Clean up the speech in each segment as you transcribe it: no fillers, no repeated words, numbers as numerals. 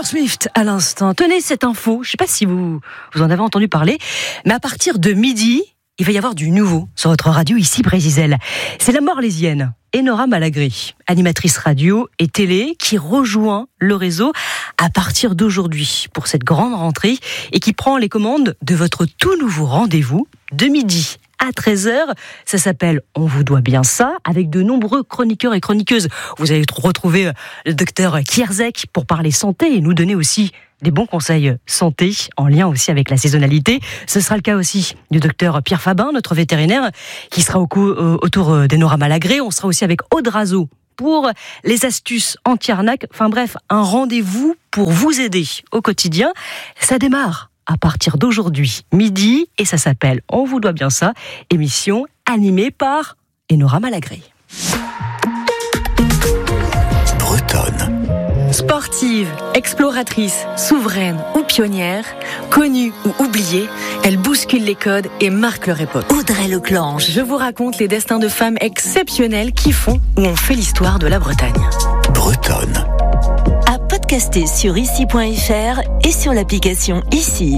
Taylor Swift à l'instant. Tenez cette info, je ne sais pas si vous en avez entendu parler, mais à partir de midi, il va y avoir du nouveau sur votre radio ici, Brésil. C'est la Morlaisienne, Enora Malagré, animatrice radio et télé, qui rejoint le réseau à partir d'aujourd'hui pour cette grande rentrée et qui prend les commandes de votre tout nouveau rendez-vous de midi à 13h. Ça s'appelle On vous doit bien ça, avec de nombreux chroniqueurs et chroniqueuses. Vous allez retrouver le docteur Kierzek pour parler santé et nous donner aussi des bons conseils santé en lien aussi avec la saisonnalité. Ce sera le cas aussi du docteur Pierre Fabin, notre vétérinaire, qui sera autour d'Enora Malagré. On sera aussi avec Aude Razo pour les astuces anti-arnaque. Enfin bref, un rendez-vous pour vous aider au quotidien. Ça démarre à partir d'aujourd'hui, midi, et ça s'appelle On vous doit bien ça, émission animée par Enora Malagré. Bretonne. Sportive, exploratrice, souveraine ou pionnière, connue ou oubliée, elle bouscule les codes et marque leur époque. Audrey Leclanche. Je vous raconte les destins de femmes exceptionnelles qui font ou ont fait l'histoire de la Bretagne. Bretonne. À podcaster sur ici.fr et sur l'application Ici.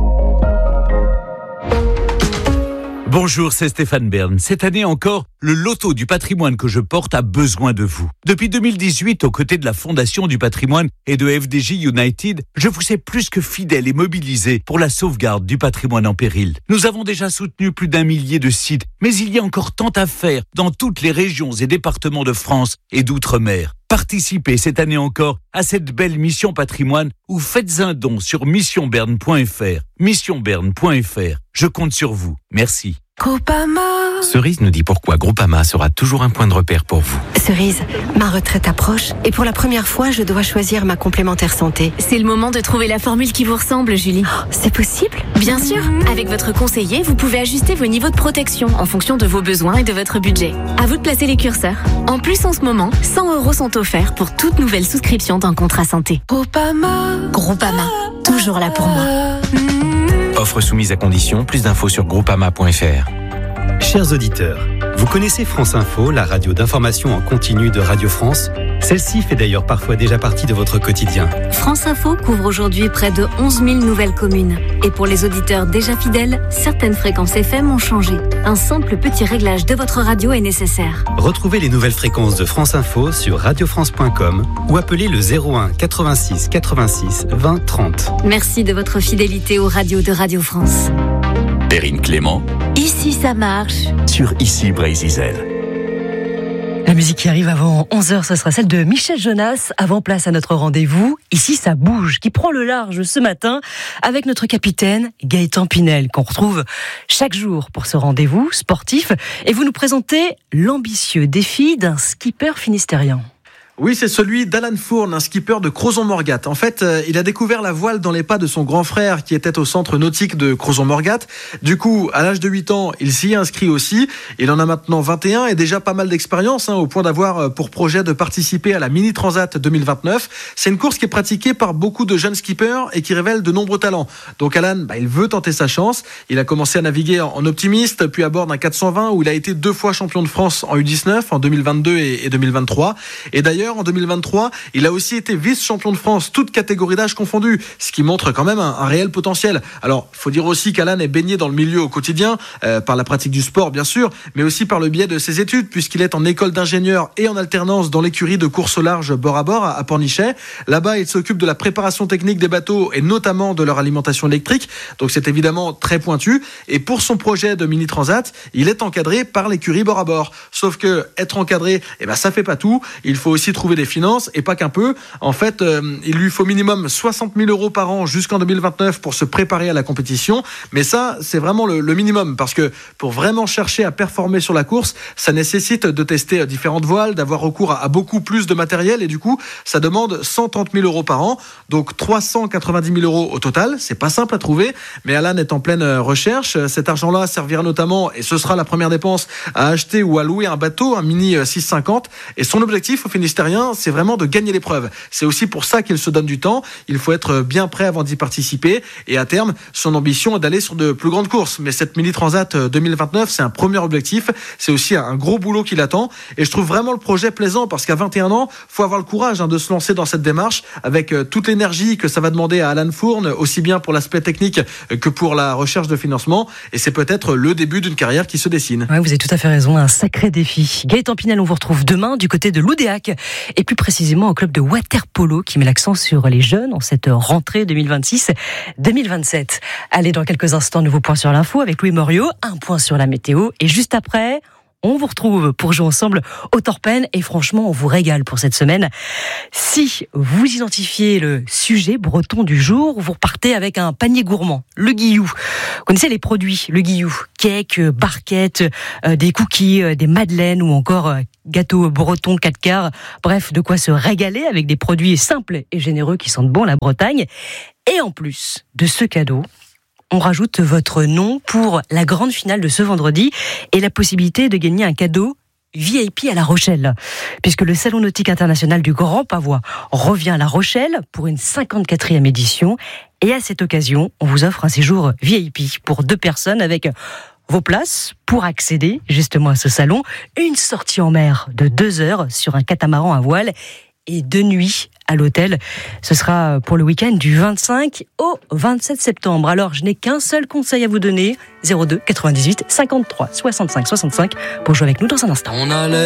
Bonjour, c'est Stéphane Bern. Cette année encore, le loto du patrimoine que je porte a besoin de vous. Depuis 2018, aux côtés de la Fondation du patrimoine et de FDJ United, je vous sais plus que fidèle et mobilisé pour la sauvegarde du patrimoine en péril. Nous avons déjà soutenu plus d'1 millier de sites, mais il y a encore tant à faire dans toutes les régions et départements de France et d'outre-mer. Participez cette année encore à cette belle mission patrimoine ou faites un don sur missionberne.fr. Missionberne.fr. Je compte sur vous. Merci. Groupama. Cerise nous dit pourquoi Groupama sera toujours un point de repère pour vous. Cerise, ma retraite approche et pour la première fois, je dois choisir ma complémentaire santé. C'est le moment de trouver la formule qui vous ressemble, Julie. Oh, c'est possible ? Bien sûr, avec votre conseiller, vous pouvez ajuster vos niveaux de protection en fonction de vos besoins et de votre budget. À vous de placer les curseurs. En plus, en ce moment, 100 € sont offerts pour toute nouvelle souscription d'un contrat santé. Groupama, toujours là pour moi. Offre soumise à condition, plus d'infos sur groupama.fr. Chers auditeurs, vous connaissez France Info, la radio d'information en continu de Radio France ? Celle-ci fait d'ailleurs parfois déjà partie de votre quotidien. France Info couvre aujourd'hui près de 11 000 nouvelles communes. Et pour les auditeurs déjà fidèles, certaines fréquences FM ont changé. Un simple petit réglage de votre radio est nécessaire. Retrouvez les nouvelles fréquences de France Info sur radiofrance.com ou appelez le 01 86 86 20 30. Merci de votre fidélité aux radios de Radio France. Perrine Clément. Ici, ça marche. Sur Ici Brésil. La musique qui arrive avant 11h, ce sera celle de Michel Jonas. Avant place à notre rendez-vous, Ici ça bouge, qui prend le large ce matin avec notre capitaine Gaëtan Pinel, qu'on retrouve chaque jour pour ce rendez-vous sportif. Et vous nous présentez l'ambitieux défi d'un skipper finistérien. Oui, c'est celui d'Alan Fourne, un skipper de Crozon-Morgat. En fait, il a découvert la voile dans les pas de son grand frère qui était au centre nautique de Crozon-Morgat. Du coup, à l'âge de 8 ans, il s'y est inscrit aussi. Il en a maintenant 21 et déjà pas mal d'expérience, au point d'avoir pour projet de participer à la Mini Transat 2029. C'est une course qui est pratiquée par beaucoup de jeunes skippers et qui révèle de nombreux talents. Donc Alan, il veut tenter sa chance. Il a commencé à naviguer en optimiste, puis à bord d'un 420 où il a été 2 fois champion de France en U19, en 2022 et 2023. Et d'ailleurs, en 2023, il a aussi été vice-champion de France, toutes catégories d'âge confondues, ce qui montre quand même un réel potentiel. Alors, faut dire aussi qu'Alan est baigné dans le milieu au quotidien, par la pratique du sport bien sûr, mais aussi par le biais de ses études, puisqu'il est en école d'ingénieur et en alternance dans l'écurie de course au large bord à bord à Pornichet. Là-bas, il s'occupe de la préparation technique des bateaux et notamment de leur alimentation électrique, donc c'est évidemment très pointu. Et pour son projet de Mini Transat, il est encadré par l'écurie bord à bord. Sauf que être encadré, ça fait pas tout. Il faut aussi trouver des finances et pas qu'un peu. En fait, il lui faut minimum 60 000 € par an jusqu'en 2029 pour se préparer à la compétition. Mais ça, c'est vraiment le minimum parce que pour vraiment chercher à performer sur la course, ça nécessite de tester différentes voiles, d'avoir recours à beaucoup plus de matériel et du coup, ça demande 130 000 € par an. Donc 390 000 € au total. C'est pas simple à trouver, mais Alan est en pleine recherche. Cet argent-là servira notamment, et ce sera la première dépense, à acheter ou à louer un bateau, un Mini 650. Et son objectif au Finistère, algérien, c'est vraiment de gagner l'épreuve. C'est aussi pour ça qu'il se donne du temps. Il faut être bien prêt avant d'y participer. Et à terme, son ambition est d'aller sur de plus grandes courses. Mais cette Mini Transat 2029, c'est un premier objectif. C'est aussi un gros boulot qui l'attend. Et je trouve vraiment le projet plaisant parce qu'à 21 ans, faut avoir le courage de se lancer dans cette démarche avec toute l'énergie que ça va demander à Alan Fourn, aussi bien pour l'aspect technique que pour la recherche de financement. Et c'est peut-être le début d'une carrière qui se dessine. Ouais, vous avez tout à fait raison, un sacré défi. Gaëtan Pinel, on vous retrouve demain du côté de l'Oudéac et plus précisément au club de water-polo qui met l'accent sur les jeunes en cette rentrée 2026-2027. Allez, dans quelques instants, nouveau point sur l'info avec Louis Moriot, un point sur la météo et juste après, on vous retrouve pour jouer ensemble au Torpen et franchement, on vous régale pour cette semaine. Si vous identifiez le sujet breton du jour, vous repartez avec un panier gourmand, le Guillou. Vous connaissez les produits, le Guillou, cake, barquettes, des cookies, des madeleines ou encore gâteaux bretons 4 quarts. Bref, de quoi se régaler avec des produits simples et généreux qui sentent bon la Bretagne. Et en plus de ce cadeau, on rajoute votre nom pour la grande finale de ce vendredi et la possibilité de gagner un cadeau VIP à La Rochelle. Puisque le Salon nautique international du Grand Pavois revient à La Rochelle pour une 54e édition. Et à cette occasion, on vous offre un séjour VIP pour 2 personnes avec vos places pour accéder justement à ce salon. Une sortie en mer de 2 heures sur un catamaran à voile et 2 nuits à l'hôtel. Ce sera pour le week-end du 25 au 27 septembre. Alors, je n'ai qu'un seul conseil à vous donner. 02 98 53 65 65 pour jouer avec nous dans un instant.